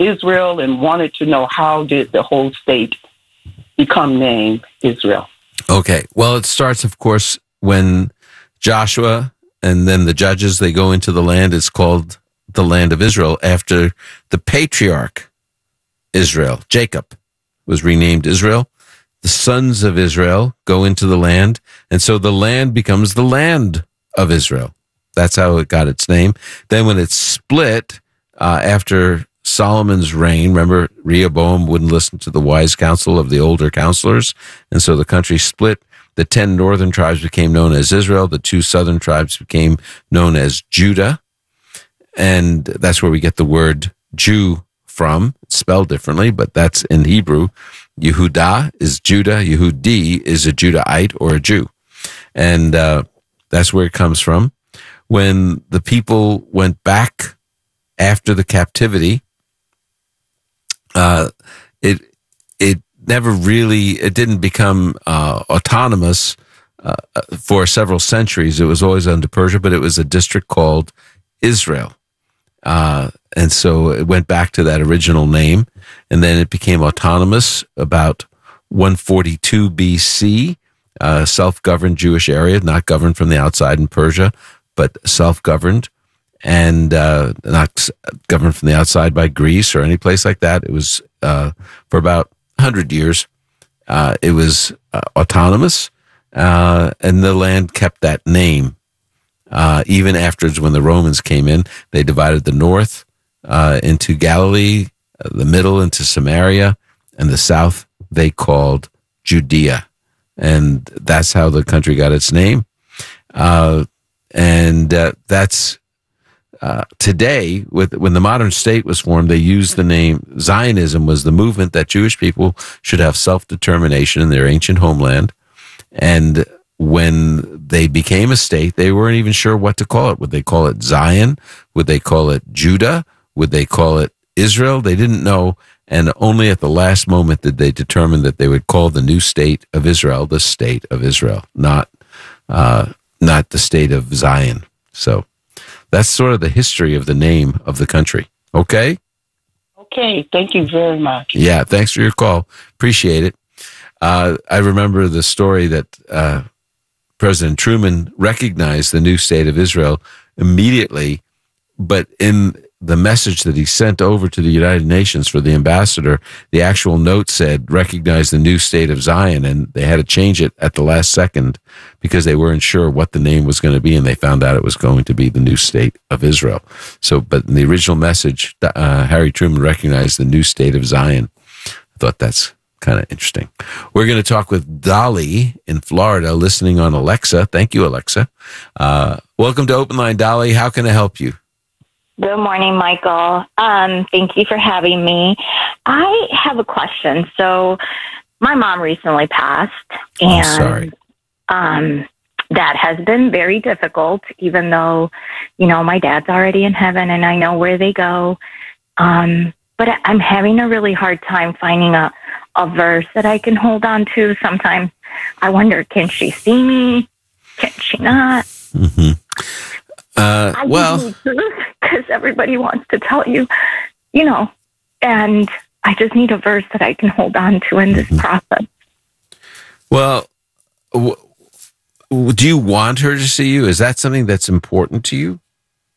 Israel and wanted to know how did the whole state become named Israel. Okay. Well, it starts, of course, when Joshua and then the judges, they go into the land. It's called the land of Israel after the patriarch Israel. Jacob was renamed Israel. The sons of Israel go into the land, and so the land becomes the land of Israel. That's how it got its name. Then when it's split after Solomon's reign, remember Rehoboam wouldn't listen to the wise counsel of the older counselors, and so the country split. The 10 northern tribes became known as Israel. The 2 southern tribes became known as Judah, and that's where we get the word Jew from. It's spelled differently, but that's in Hebrew. Yehudah is Judah. Yehudi is a Judahite or a Jew. And that's where it comes from. When the people went back after the captivity, it never really, it didn't become autonomous for several centuries. It was always under Persia, but it was a district called Israel. And so it went back to that original name, and then it became autonomous about 142 BC, self-governed Jewish area, not governed from the outside in Persia, but self-governed, and not governed from the outside by Greece or any place like that. It was, for about 100 years, it was autonomous, and the land kept that name. Even afterwards, when the Romans came in, they divided the north into Galilee, the middle into Samaria, and the south they called Judea. And that's how the country got its name. That's today, when the modern state was formed, they used the name. Zionism was the movement that Jewish people should have self-determination in their ancient homeland. And when they became a state, they weren't even sure what to call it. Would they call it Zion? Would they call it Judah? Would they call it Israel? They didn't know, and only at the last moment did they determine that they would call the new state of Israel the state of Israel, not the state of Zion. So that's sort of the history of the name of the country. Okay? Okay, thank you very much. Yeah, thanks for your call. Appreciate it. I remember the story that President Truman recognized the new state of Israel immediately, but in the message that he sent over to the United Nations for the ambassador, the actual note said, recognize the new state of Zion, and they had to change it at the last second because they weren't sure what the name was going to be, and they found out it was going to be the new state of Israel. So, but in the original message, Harry Truman recognized the new state of Zion. I thought that's kind of interesting. We're going to talk with Dolly in Florida, listening on Alexa. Thank you, Alexa. Welcome to Open Line, Dolly. How can I help you? Good morning, Michael. Thank you for having me. I have a question. So my mom recently passed, and that has been very difficult, even though, my dad's already in heaven and I know where they go. But I'm having a really hard time finding a verse that I can hold on to. Sometimes I wonder, can she see me? Can she not? Mm-hmm. Because everybody wants to tell you, and I just need a verse that I can hold on to in this process. Well, do you want her to see you? Is that something that's important to you?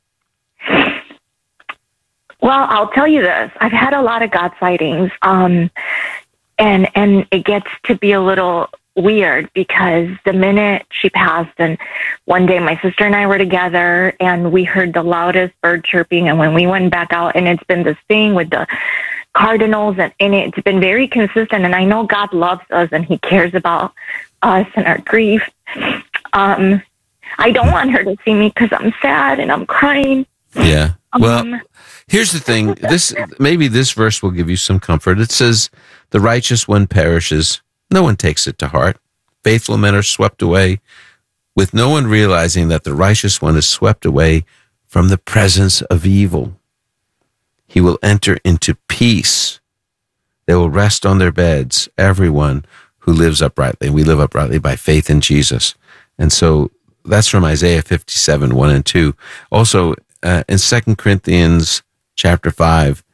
Well, I'll tell you this. I've had a lot of God sightings, and it gets to be a little weird because the minute she passed, and one day my sister and I were together and we heard the loudest bird chirping, and when we went back out, and it's been this thing with the cardinals, and it's been very consistent, and I know God loves us and he cares about us and our grief. I don't want her to see me because I'm sad and I'm crying. Yeah. Well, here's the thing. Maybe this verse will give you some comfort. It says, the righteous one perishes. No one takes it to heart. Faithful men are swept away, with no one realizing that the righteous one is swept away from the presence of evil. He will enter into peace. They will rest on their beds, everyone who lives uprightly. We live uprightly by faith in Jesus. And so that's from Isaiah 57, 1 and 2. Also, in 2 Corinthians chapter 5,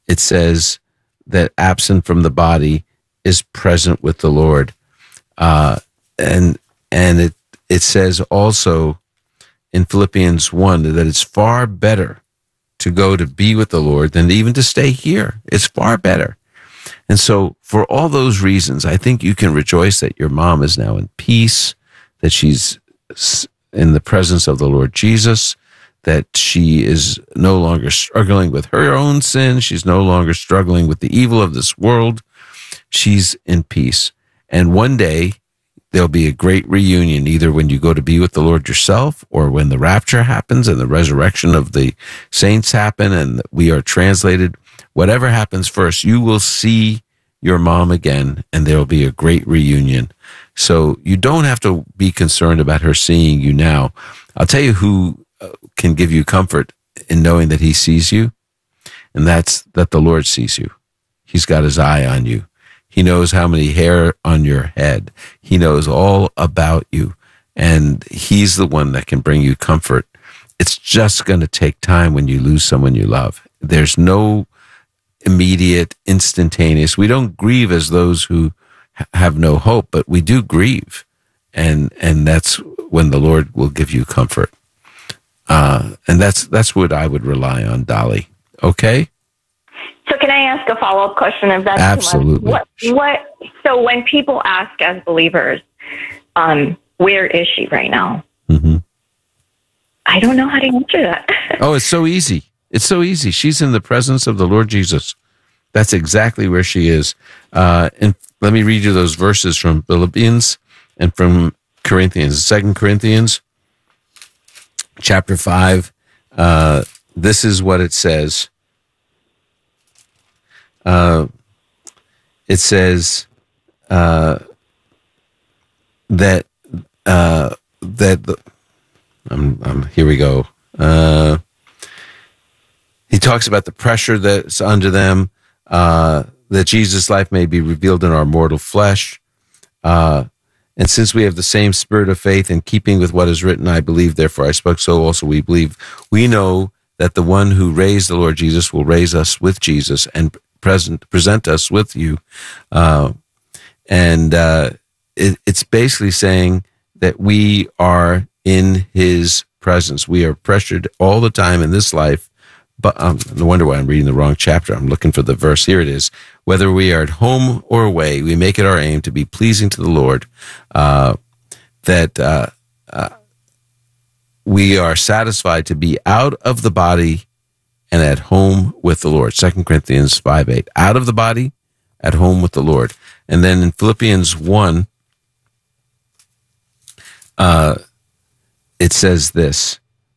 it says that absent from the body is present with the Lord. And it says also in Philippians 1 that it's far better to go to be with the Lord than even to stay here. It's far better. And so for all those reasons, I think you can rejoice that your mom is now in peace, that she's in the presence of the Lord Jesus, that she is no longer struggling with her own sin. She's no longer struggling with the evil of this world. She's in peace. And one day there'll be a great reunion, either when you go to be with the Lord yourself or when the rapture happens and the resurrection of the saints happen and we are translated. Whatever happens first, you will see your mom again and there'll be a great reunion. So you don't have to be concerned about her seeing you now. I'll tell you who can give you comfort in knowing that he sees you, and that's that the Lord sees you. He's got his eye on you. He knows how many hair on your head. He knows all about you, and he's the one that can bring you comfort. It's just going to take time when you lose someone you love. There's no immediate, instantaneous. We don't grieve as those who have no hope, but we do grieve, and that's when the Lord will give you comfort. And that's what I would rely on, Dolly. Okay? So can I ask a follow-up question if that's absolutely too much? So when people ask as believers, where is she right now? Mm-hmm. I don't know how to answer that. Oh, it's so easy. It's so easy. She's in the presence of the Lord Jesus. That's exactly where she is. And let me read you those verses from Philippians and from Corinthians. 2 Corinthians chapter 5. This is what it says. It says that here we go. He talks about the pressure that's under them, that Jesus' life may be revealed in our mortal flesh. And since we have the same spirit of faith, in keeping with what is written, I believe, therefore I spoke, so also we believe. We know that the one who raised the Lord Jesus will raise us with Jesus and present us with you. It's basically saying that we are in his presence. We are pressured all the time in this life. But no wonder why I'm reading the wrong chapter. I'm looking for the verse. Here it is. Whether we are at home or away, we make it our aim to be pleasing to the Lord, that we are satisfied to be out of the body and at home with the Lord. 2 Corinthians 5:8. Out of the body, at home with the Lord. And then in Philippians 1, it says this.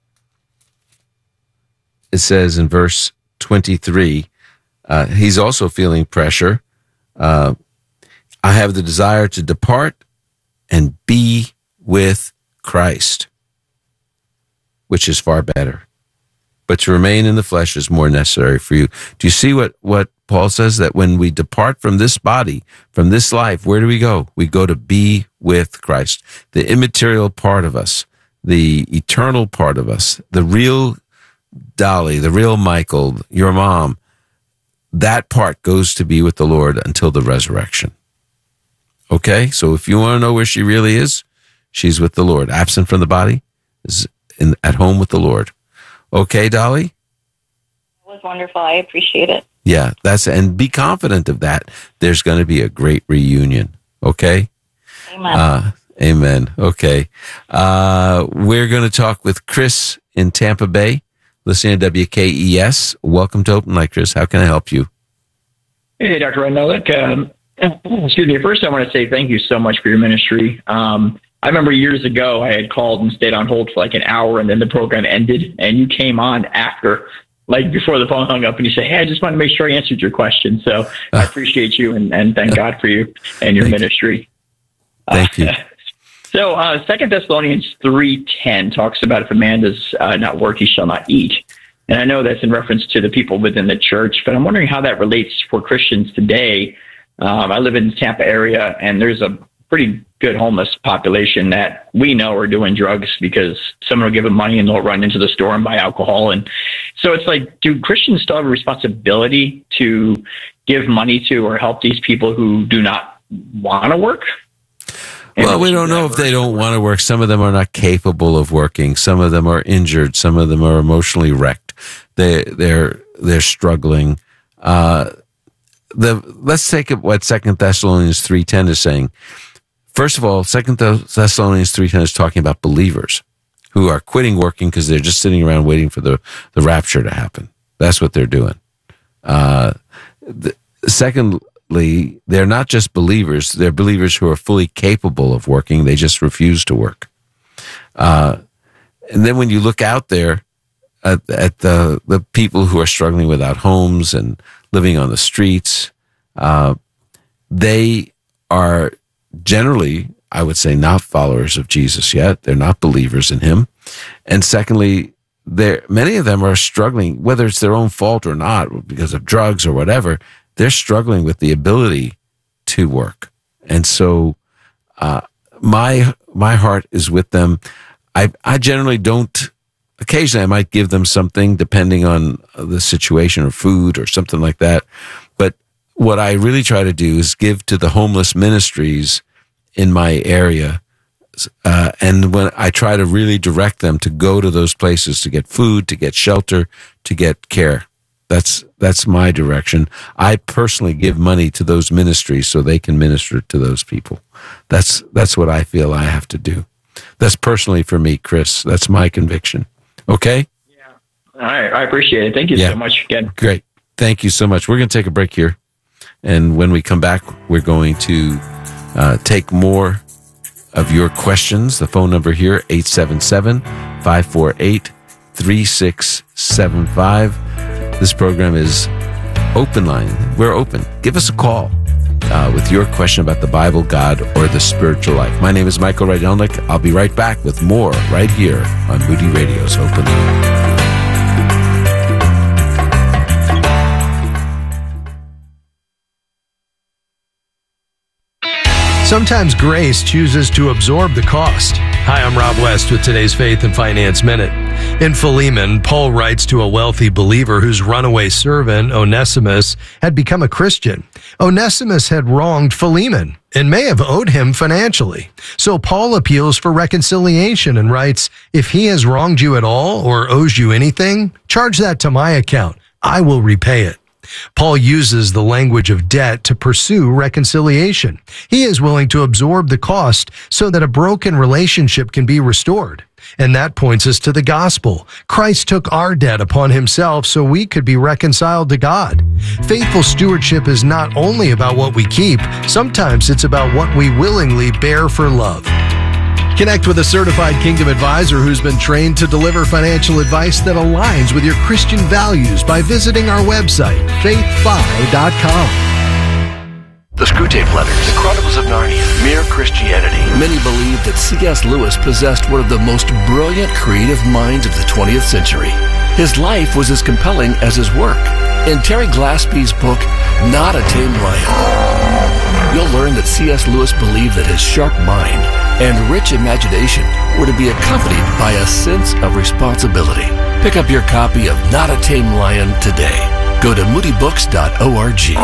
It says in verse 23, he's also feeling pressure. I have the desire to depart and be with Christ, which is far better. But to remain in the flesh is more necessary for you. Do you see what Paul says? That when we depart from this body, from this life, where do we go? We go to be with Christ. The immaterial part of us, the eternal part of us, the real Dolly, the real Michael, your mom, that part goes to be with the Lord until the resurrection. Okay? So if you want to know where she really is, she's with the Lord. Absent from the body is at home with the Lord. Okay, Dolly? That was wonderful. I appreciate it. Yeah, and be confident of that. There's going to be a great reunion. Okay? Amen. Amen. Okay. We're going to talk with Chris in Tampa Bay, listening to WKES. Welcome to Open Light, Chris. How can I help you? Hey, Dr. Renolick. Excuse me. First, I want to say thank you so much for your ministry. I remember years ago, I had called and stayed on hold for like an hour, and then the program ended, and you came on after, like before the phone hung up, and you said, hey, I just want to make sure I answered your question. So I appreciate you and thank God for you and your ministry. Thank you. So 2 Thessalonians 3:10 talks about if a man does not work, he shall not eat. And I know that's in reference to the people within the church, but I'm wondering how that relates for Christians today. I live in the Tampa area, and there's a pretty good homeless population that we know are doing drugs because someone will give them money and they'll run into the store and buy alcohol. And so it's like, do Christians still have a responsibility to give money to or help these people who do not want to work? Well, we don't know if they don't want to work. Some of them are not capable of working. Some of them are injured. Some of them are emotionally wrecked. They're struggling. Let's take what 2 Thessalonians 3:10 is saying. First of all, 2 Thessalonians 3:10 is talking about believers who are quitting working because they're just sitting around waiting for the rapture to happen. That's what they're doing. Secondly, they're not just believers. They're believers who are fully capable of working. They just refuse to work. And then when you look out there at the people who are struggling without homes and living on the streets, they are generally, I would say, not followers of Jesus yet. They're not believers in him. And secondly, many of them are struggling, whether it's their own fault or not, because of drugs or whatever, they're struggling with the ability to work. And so my heart is with them. I generally don't, occasionally I might give them something depending on the situation or food or something like that. But what I really try to do is give to the homeless ministries in my area. And when I try to really direct them to go to those places to get food, to get shelter, to get care. That's my direction. I personally give money to those ministries so they can minister to those people. That's what I feel I have to do. That's personally for me, Chris. That's my conviction. Okay? Yeah. All right. I appreciate it. Thank you so much again. Great. Thank you so much. We're going to take a break here. And when we come back, we're going to take more of your questions. The phone number here, 877-548-3675. This program is Open Line. We're open. Give us a call with your question about the Bible, God, or the spiritual life. My name is Michael Rydelnik. I'll be right back with more right here on Moody Radio's Open Line. Sometimes grace chooses to absorb the cost. Hi, I'm Rob West with today's Faith and Finance Minute. In Philemon, Paul writes to a wealthy believer whose runaway servant, Onesimus, had become a Christian. Onesimus had wronged Philemon and may have owed him financially. So Paul appeals for reconciliation and writes, "If he has wronged you at all or owes you anything, charge that to my account. I will repay it." Paul uses the language of debt to pursue reconciliation. He is willing to absorb the cost so that a broken relationship can be restored. And that points us to the gospel. Christ took our debt upon himself so we could be reconciled to God. Faithful stewardship is not only about what we keep, sometimes it's about what we willingly bear for love. Connect with a certified Kingdom advisor who's been trained to deliver financial advice that aligns with your Christian values by visiting our website, faithfi.com. The Screwtape Letters, The Chronicles of Narnia, Mere Christianity. Many believe that C.S. Lewis possessed one of the most brilliant creative minds of the 20th century. His life was as compelling as his work. In Terry Glaspie's book, Not a Tame Lion, you'll learn that C.S. Lewis believed that his sharp mind and rich imagination were to be accompanied by a sense of responsibility. Pick up your copy of Not a Tame Lion today. Go to moodybooks.org.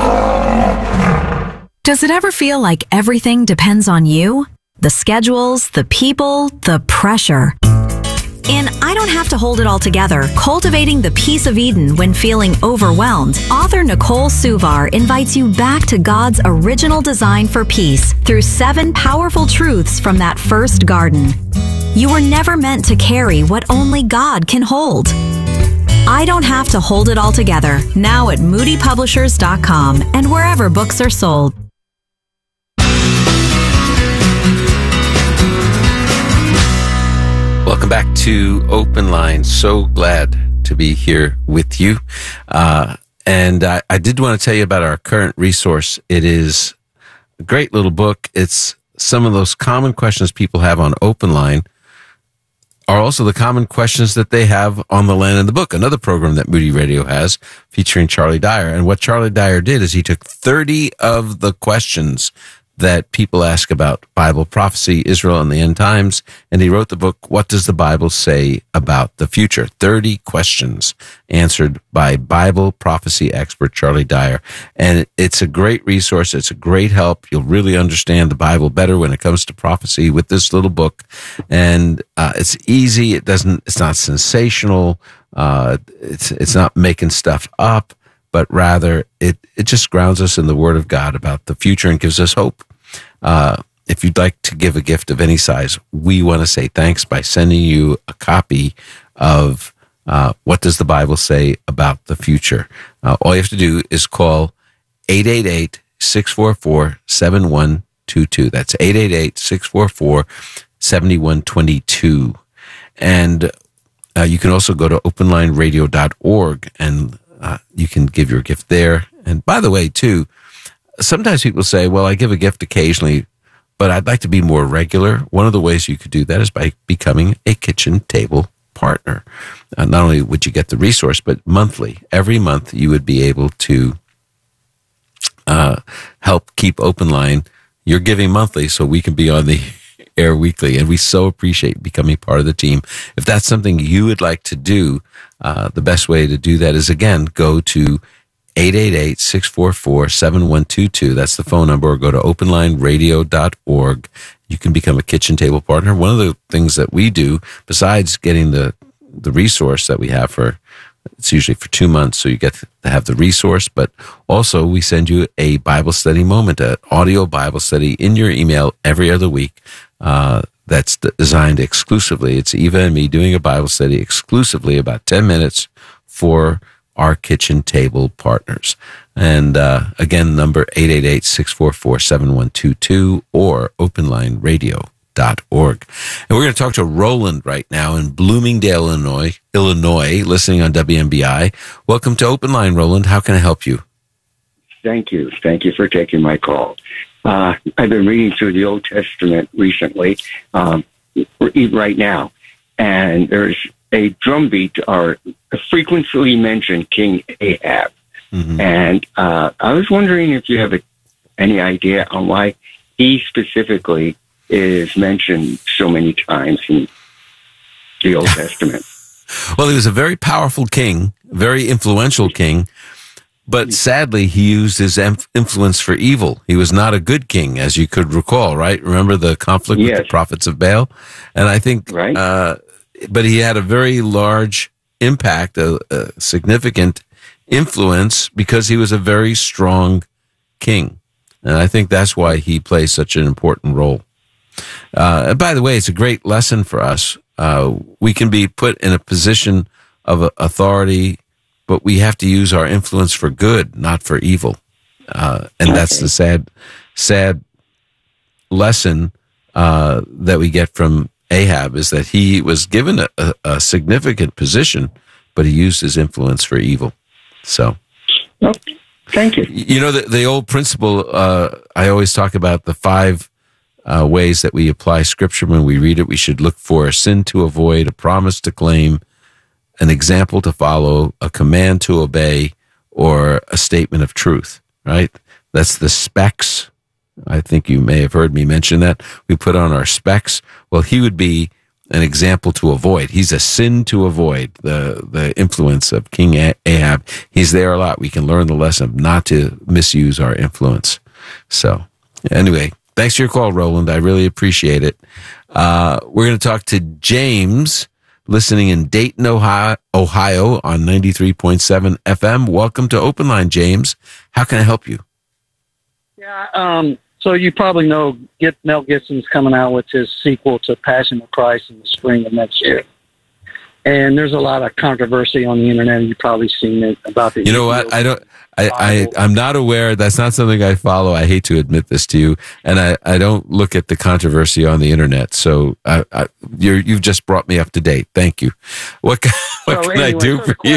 Does it ever feel like everything depends on you? The schedules, the people, the pressure. In I Don't Have to Hold It All Together, Cultivating the Peace of Eden When Feeling Overwhelmed, author Nicole Suvar invites you back to God's original design for peace through 7 powerful truths from that first garden. You were never meant to carry what only God can hold. I Don't Have to Hold It All Together, now at moodypublishers.com and wherever books are sold. Welcome back to Open Line. So glad to be here with you. And I did want to tell you about our current resource. It is a great little book. It's some of those common questions people have on Open Line are also the common questions that they have on The Land in the Book, another program that Moody Radio has featuring Charlie Dyer. And what Charlie Dyer did is he took 30 of the questions that people ask about Bible prophecy, Israel, and the end times. And he wrote the book, What Does the Bible Say About the Future? 30 questions answered by Bible prophecy expert Charlie Dyer. And it's a great resource. It's a great help. You'll really understand the Bible better when it comes to prophecy with this little book. And it's easy. It's not sensational. It's not making stuff up, but rather it just grounds us in the Word of God about the future and gives us hope. If you'd like to give a gift of any size, we want to say thanks by sending you a copy of What Does the Bible Say About the Future? All you have to do is call 888-644-7122. That's 888-644-7122. And you can also go to openlineradio.org and you can give your gift there. And by the way, too, sometimes people say, well, I give a gift occasionally, but I'd like to be more regular. One of the ways you could do that is by becoming a kitchen table partner. Not only would you get the resource, but monthly, every month you would be able to help keep Open Line. You're giving monthly so we can be on the air weekly, and we so appreciate becoming part of the team. If that's something you would like to do, the best way to do that is, again, go to 888-644-7122. That's the phone number, or go to openlineradio.org. You can become a kitchen table partner. One of the things that we do, besides getting the resource that we have for, it's usually for 2 months, so you get to have the resource, but also we send you a Bible study moment, an audio Bible study in your email every other week. That's designed exclusively. It's Eva and me doing a Bible study exclusively, about 10 minutes for our kitchen table partners. And again, number 888-644-7122 or openlineradio.org. And we're going to talk to Roland right now in Bloomingdale, Illinois, listening on WMBI. Welcome to Open Line, Roland. How can I help you? Thank you. Thank you for taking my call. I've been reading through the Old Testament recently, right now, and there's a drumbeat or a frequently mentioned King Ahab. Mm-hmm. And I was wondering if you have any idea on why he specifically is mentioned so many times in the Old Testament. Well, he was a very powerful king, very influential king, but sadly he used his influence for evil. He was not a good king, as you could recall, right? Remember the conflict with the prophets of Baal? And I think, but he had a very large impact, a significant influence, because he was a very strong king. And I think that's why he plays such an important role. And by the way, it's a great lesson for us. We can be put in a position of authority, but we have to use our influence for good, not for evil. And that's the sad lesson that we get from Ahab, is that he was given a significant position, but he used his influence for evil. So, thank you. You know, the old principle, I always talk about the 5 ways that we apply Scripture when we read it. We should look for a sin to avoid, a promise to claim, an example to follow, a command to obey, or a statement of truth, right? That's the specs. I think you may have heard me mention that. We put on our specs. Well, he would be an example to avoid. He's a sin to avoid, the influence of King Ahab. He's there a lot. We can learn the lesson of not to misuse our influence. So anyway, thanks for your call, Roland. I really appreciate it. We're going to talk to James, listening in Dayton, Ohio on 93.7 FM. Welcome to Open Line, James. How can I help you? Yeah, so you probably know Mel Gibson's coming out with his sequel to Passion of Christ in the spring of next year. And there's a lot of controversy on the internet, and you've probably seen it about the... You know what? I'm not aware. That's not something I follow. I hate to admit this to you. And I don't look at the controversy on the internet. So you've just brought me up to date. Thank you. What can I do for you?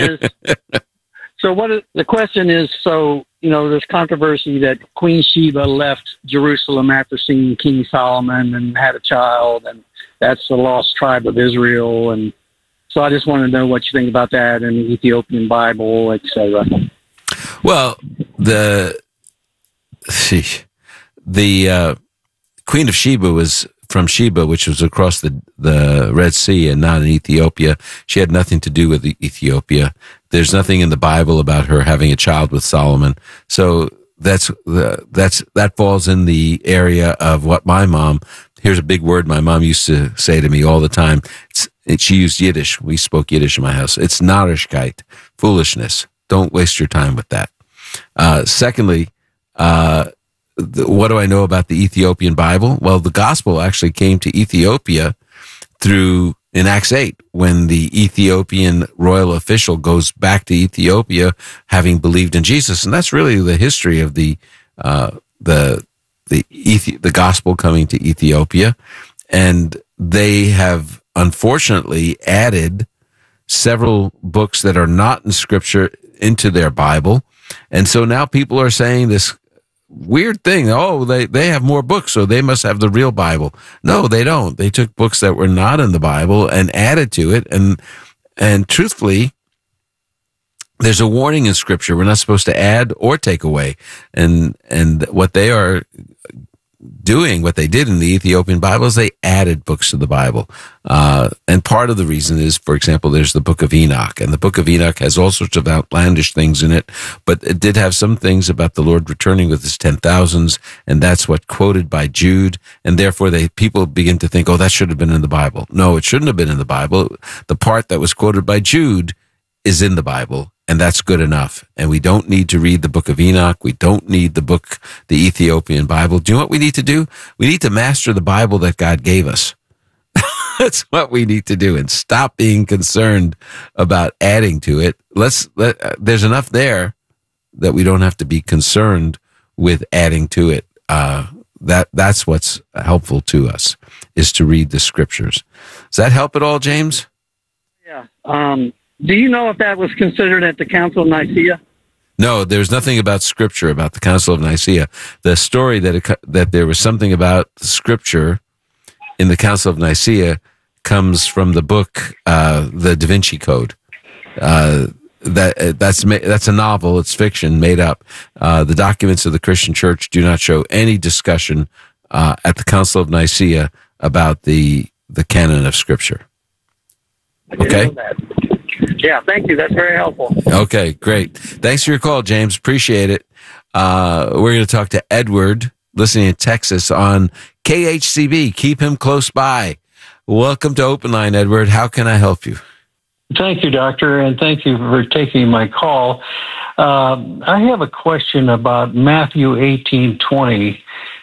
The question is, there's controversy that Queen Sheba left Jerusalem after seeing King Solomon and had a child, and that's the lost tribe of Israel. And so I just want to know what you think about that and the Ethiopian Bible, etc. Well, the Queen of Sheba was from Sheba, which was across the Red Sea and not in Ethiopia. She had nothing to do with Ethiopia. There's nothing in the Bible about her having a child with Solomon. So that falls in the area of what my mom, here's a big word my mom used to say to me all the time. She used Yiddish. We spoke Yiddish in my house. It's narishkeit, foolishness. Don't waste your time with that. Secondly, what do I know about the Ethiopian Bible? Well, the gospel actually came to Ethiopia in Acts 8, when the Ethiopian royal official goes back to Ethiopia having believed in Jesus. And that's really the history of the gospel coming to Ethiopia. And they have unfortunately added several books that are not in Scripture into their Bible. And so now people are saying this weird thing. Oh, they have more books, so they must have the real Bible. No, they don't. They took books that were not in the Bible and added to it. And truthfully, there's a warning in Scripture. We're not supposed to add or take away. And what they are doing, what they did in the Ethiopian Bible, is they added books to the Bible. And part of the reason is, for example, there's the Book of Enoch, and the Book of Enoch has all sorts of outlandish things in it, but it did have some things about the Lord returning with his 10,000s, and that's what quoted by Jude, and therefore people begin to think, oh, that should have been in the Bible. No, it shouldn't have been in the Bible. The part that was quoted by Jude is in the Bible, and that's good enough. And we don't need to read the Book of Enoch. We don't need the Ethiopian Bible. Do you know what we need to do? We need to master the Bible that God gave us. That's what we need to do, and stop being concerned about adding to it. There's enough there that we don't have to be concerned with adding to it. That's what's helpful to us, is to read the Scriptures. Does that help at all, James? Yeah. Do you know if that was considered at the Council of Nicaea? No, there's nothing about Scripture about the Council of Nicaea. The story that there was something about Scripture in the Council of Nicaea comes from the book, the Da Vinci Code. That's a novel. It's fiction made up. The documents of the Christian Church do not show any discussion at the Council of Nicaea about the canon of Scripture. Okay. Yeah, thank you. That's very helpful. Okay, great. Thanks for your call, James. Appreciate it. We're going to talk to Edward, listening in Texas on KHCB. Keep him close by. Welcome to Open Line, Edward. How can I help you? Thank you, Doctor, and thank you for taking my call. I have a question about Matthew 18:20.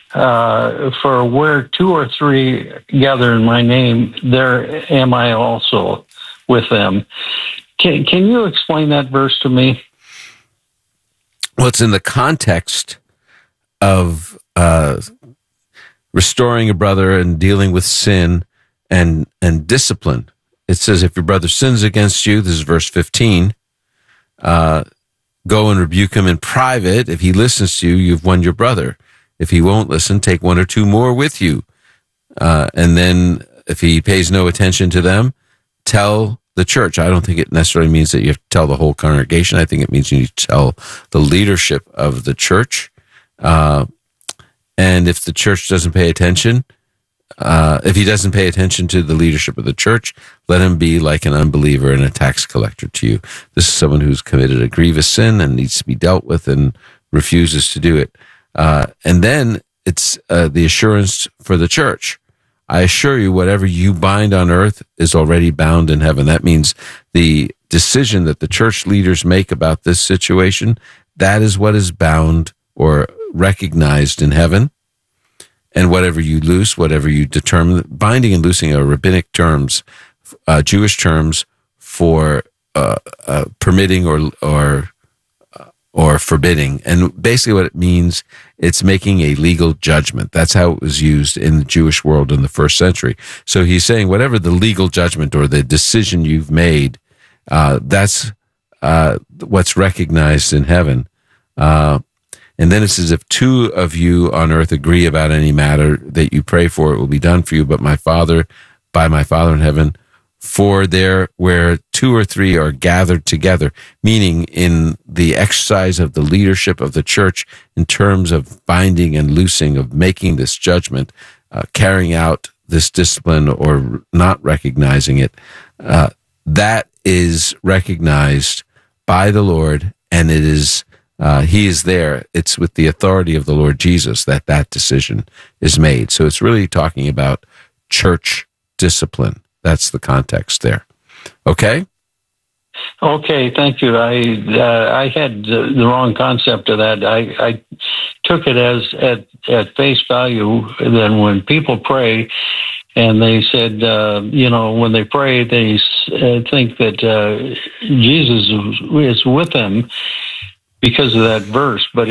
For where 2 or 3 gather in my name, there am I also with them. Can you explain that verse to me? Well, it's in the context of restoring a brother and dealing with sin and discipline. It says, if your brother sins against you, this is verse 15, go and rebuke him in private. If he listens to you, you've won your brother. If he won't listen, take 1 or 2 more with you. And then if he pays no attention to them, tell the church. I don't think it necessarily means that you have to tell the whole congregation. I think it means you need to tell the leadership of the church. And if the church doesn't pay attention, if he doesn't pay attention to the leadership of the church, let him be like an unbeliever and a tax collector to you. This is someone who's committed a grievous sin and needs to be dealt with and refuses to do it. And then it's the assurance for the church. I assure you, whatever you bind on earth is already bound in heaven. That means the decision that the church leaders make about this situation, that is what is bound or recognized in heaven. And whatever you loose, whatever you determine, binding and loosing are rabbinic terms, Jewish terms for permitting or forbidding. And basically what it means, it's making a legal judgment. That's how it was used in the Jewish world in the first century. So he's saying whatever the legal judgment or the decision you've made, that's what's recognized in heaven. And then it says, if 2 of you on earth agree about any matter that you pray for, it will be done for you. But by my Father in heaven, for there where 2 or 3 are gathered together, meaning in the exercise of the leadership of the church in terms of binding and loosing, of making this judgment, carrying out this discipline or not recognizing it, that is recognized by the Lord, and it is He is there. It's with the authority of the Lord Jesus that decision is made. So it's really talking about church discipline. That's the context there. Okay? Okay, thank you. I had the wrong concept of that. I took it as at face value. Then when people pray, and they said, when they pray, they think that Jesus is with them because of that verse. But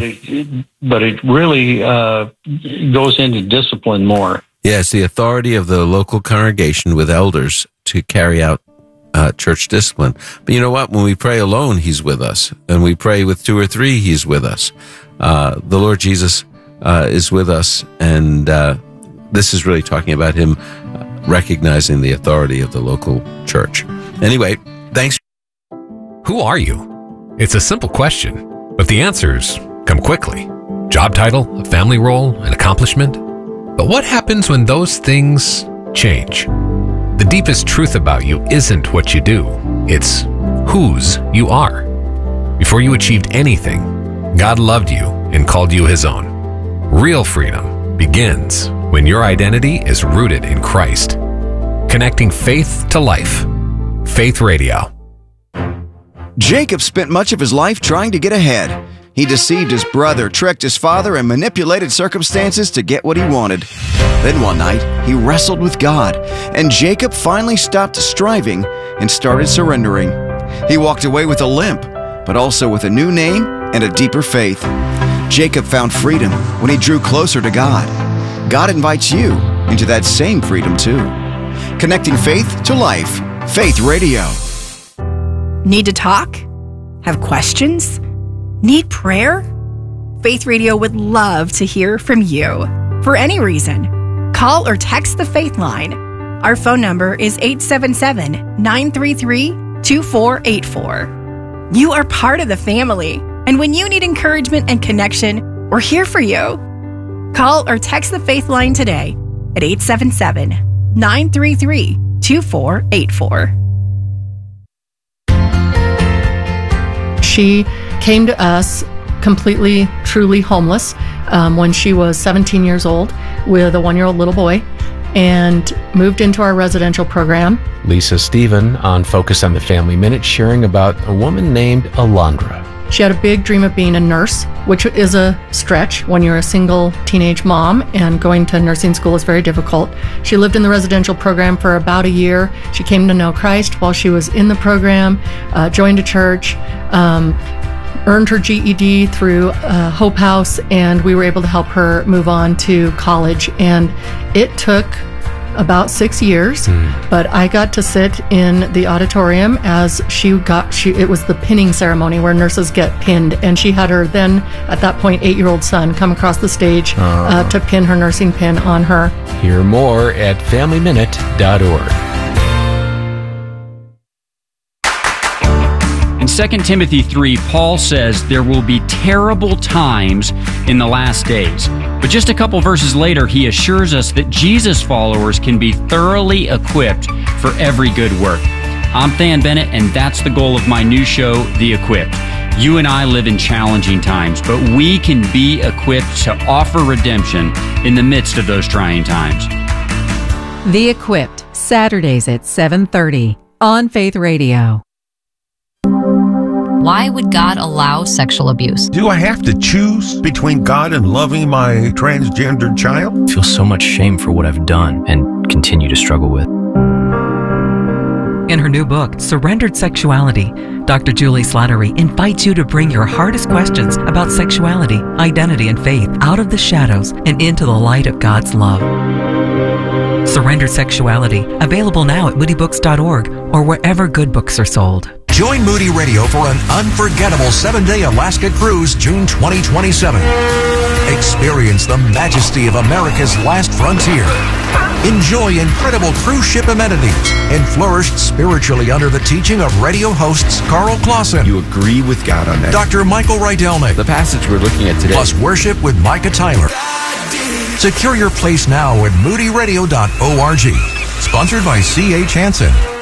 it really goes into discipline more. Yes, the authority of the local congregation with elders to carry out church discipline. But you know what? When we pray alone, He's with us. And we pray with 2 or 3, He's with us. The Lord Jesus is with us. And this is really talking about Him recognizing the authority of the local church. Anyway, thanks. Who are you? It's a simple question, but the answers come quickly. Job title, a family role, an accomplishment. But what happens when those things change? The deepest truth about you isn't what you do. It's whose you are. Before you achieved anything, God loved you and called you His own. Real freedom begins when your identity is rooted in Christ. Connecting faith to life. Faith Radio. Jacob spent much of his life trying to get ahead. He deceived his brother, tricked his father, and manipulated circumstances to get what he wanted. Then one night, he wrestled with God, and Jacob finally stopped striving and started surrendering. He walked away with a limp, but also with a new name and a deeper faith. Jacob found freedom when he drew closer to God. God invites you into that same freedom too. Connecting faith to life. Faith Radio. Need to talk? Have questions? Need prayer? Faith Radio would love to hear from you. For any reason, call or text the Faith Line. Our phone number is 877-933-2484. You are part of the family, and when you need encouragement and connection, we're here for you. Call or text the Faith Line today at 877-933-2484. She came to us completely, truly homeless when she was 17 years old with a 1-year-old little boy and moved into our residential program. Lisa Stephen on Focus on the Family Minute sharing about a woman named Alondra. She had a big dream of being a nurse, which is a stretch when you're a single teenage mom, and going to nursing school is very difficult. She lived in the residential program for about a year. She came to know Christ while she was in the program, joined a church, earned her GED through Hope House, and we were able to help her move on to college. And it took about 6 years, but I got to sit in the auditorium as it was the pinning ceremony where nurses get pinned, and she had her then, at that point, 8-year-old son come across the stage to pin her nursing pin on her. Hear more at FamilyMinute.org. In 2 Timothy 3, Paul says there will be terrible times in the last days. But just a couple verses later, he assures us that Jesus followers can be thoroughly equipped for every good work. I'm Than Bennett, and that's the goal of my new show, The Equipped. You and I live in challenging times, but we can be equipped to offer redemption in the midst of those trying times. The Equipped, Saturdays at 7:30 on Faith Radio. Why would God allow sexual abuse? Do I have to choose between God and loving my transgendered child? I feel so much shame for what I've done and continue to struggle with. In her new book, Surrendered Sexuality, Dr. Julie Slattery invites you to bring your hardest questions about sexuality, identity, and faith out of the shadows and into the light of God's love. Surrendered Sexuality, available now at moodybooks.org or wherever good books are sold. Join Moody Radio for an unforgettable 7-day Alaska cruise June 2027. Experience the majesty of America's last frontier. Enjoy incredible cruise ship amenities and flourish spiritually under the teaching of radio hosts Carl Clausen. You agree with God on that. Dr. Michael Rydelnik. The passage we're looking at today. Plus worship with Micah Tyler. Secure your place now at moodyradio.org. Sponsored by C.H. Hansen.